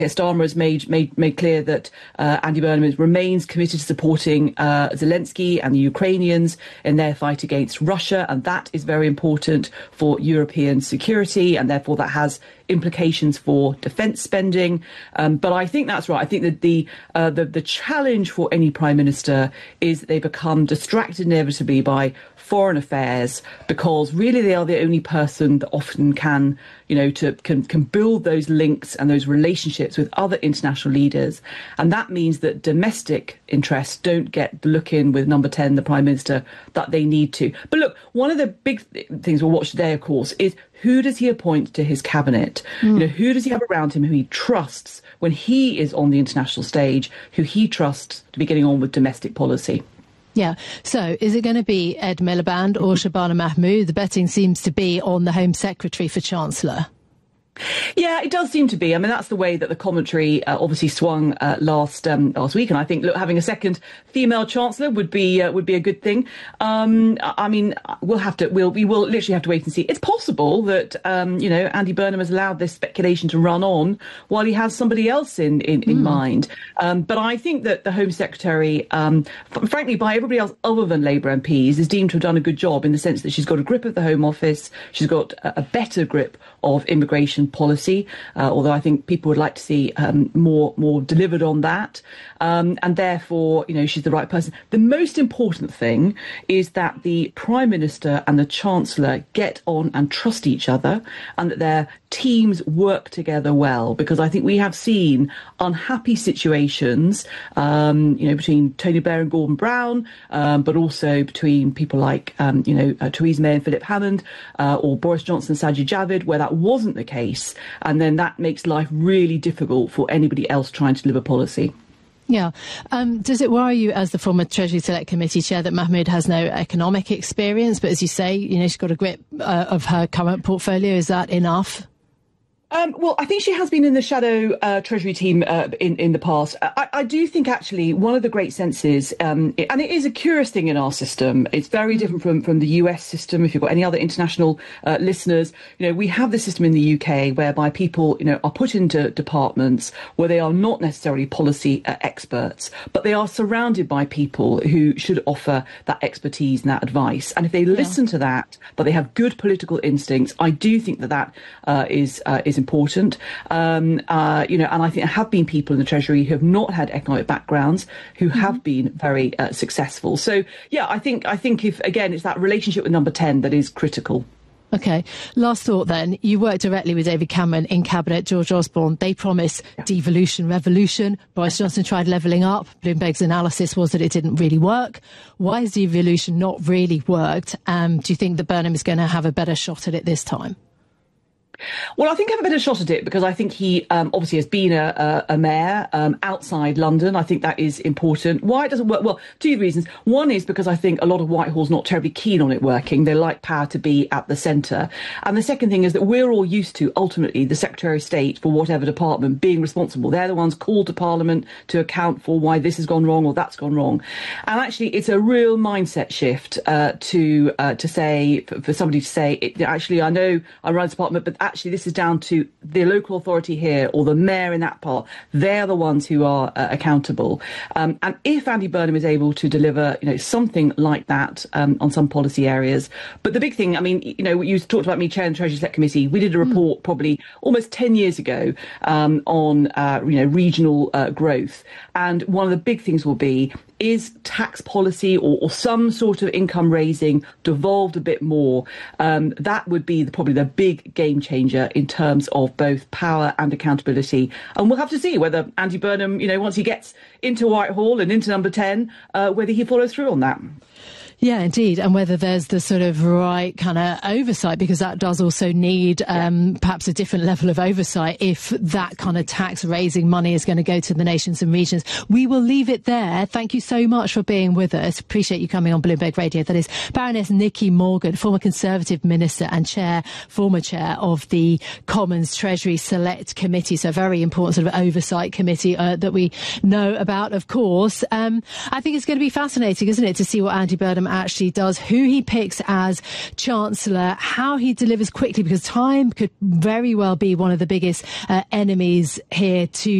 Starmer has made clear that Andy Burnham remains committed to supporting Zelensky and the Ukrainians in their fight against Russia, and that is very important for European security, and therefore that has implications for defence spending. But I think that's right. I think that the challenge for any prime minister is that they become distracted inevitably by foreign affairs, because really they are the only person that often can build those links and those relationships with other international leaders. And that means that domestic interests don't get the look in with number 10, the Prime Minister, that they need to. But look, one of the big things we'll watch today, of course, is who does he appoint to his cabinet? Who does he have around him who he trusts when he is on the international stage, who he trusts to be getting on with domestic policy? Yeah. So is it going to be Ed Miliband or Shabana Mahmood? The betting seems to be on the Home Secretary for Chancellor. Yeah, it does seem to be. I mean, that's the way that the commentary obviously swung last week, and I think having a second female chancellor would be a good thing. I mean, we will literally have to wait and see. It's possible that Andy Burnham has allowed this speculation to run on while he has somebody else in mind. But I think that the Home Secretary, frankly, by everybody else other than Labour MPs, is deemed to have done a good job in the sense that she's got a grip of the Home Office, she's got a better grip of immigration policy, although I think people would like to see more delivered on that. And therefore, she's the right person. The most important thing is that the Prime Minister and the Chancellor get on and trust each other, and that their teams work together well, because I think we have seen unhappy situations, between Tony Blair and Gordon Brown, but also between people like, Theresa May and Philip Hammond, or Boris Johnson and Sajid Javid, where that wasn't the case. And then that makes life really difficult for anybody else trying to deliver policy. Yeah. Does it worry you, as the former Treasury Select Committee chair, that Mahmood has no economic experience, but as you say, she's got a grip of her current portfolio? Is that enough? Well, I think she has been in the shadow Treasury team in the past. I do think, actually, one of the great senses, and it is a curious thing in our system, it's very different from the US system. If you've got any other international listeners, we have the system in the UK whereby people, are put into departments where they are not necessarily policy experts, but they are surrounded by people who should offer that expertise and that advice. And if they listen to that, but they have good political instincts, I do think that is important. And I think there have been people in the Treasury who have not had economic backgrounds who have been very successful. So, yeah, I think if, again, it's that relationship with number 10 that is critical. OK. Last thought then. You worked directly with David Cameron in Cabinet, George Osborne. They promised devolution, revolution. Boris Johnson tried levelling up. Bloomberg's analysis was that it didn't really work. Why has devolution not really worked? Do you think that Burnham is going to have a better shot at it this time? Well, I think I have a better shot at it because I think he obviously has been a mayor outside London. I think that is important. Why it doesn't work? Well, two reasons. One is because I think a lot of Whitehall's not terribly keen on it working. They like power to be at the centre. And the second thing is that we're all used to, ultimately, the Secretary of State for whatever department being responsible. They're the ones called to Parliament to account for why this has gone wrong or that's gone wrong. And actually, it's a real mindset shift to say, for somebody to say, actually, I know I run this department, but actually this is down to the local authority here or the mayor in that part. They're the ones who are accountable. And if Andy Burnham is able to deliver, something like that on some policy areas. But the big thing, I mean, you talked about me chairing the Treasury Select Committee. We did a report probably almost 10 years ago on, regional growth. And one of the big things will be, is tax policy or some sort of income raising devolved a bit more? That would be probably the big game changer in terms of both power and accountability. And we'll have to see whether Andy Burnham, once he gets into Whitehall and into number 10, whether he follows through on that. Yeah, indeed. And whether there's the sort of right kind of oversight, because that does also need perhaps a different level of oversight if that kind of tax raising money is going to go to the nations and regions. We will leave it there. Thank you so much for being with us. Appreciate you coming on Bloomberg Radio. That is Baroness Nicky Morgan, former Conservative Minister and former chair of the Commons Treasury Select Committee. So a very important sort of oversight committee that we know about, of course. I think it's going to be fascinating, isn't it, to see what Andy Burnham actually does, who he picks as Chancellor, how he delivers quickly, because time could very well be one of the biggest enemies here to